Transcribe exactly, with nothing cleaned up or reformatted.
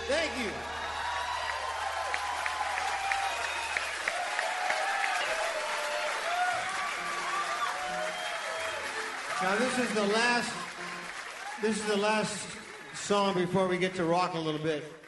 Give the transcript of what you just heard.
Thank you. Now this is the last, this is the last song before we get to rock a little bit.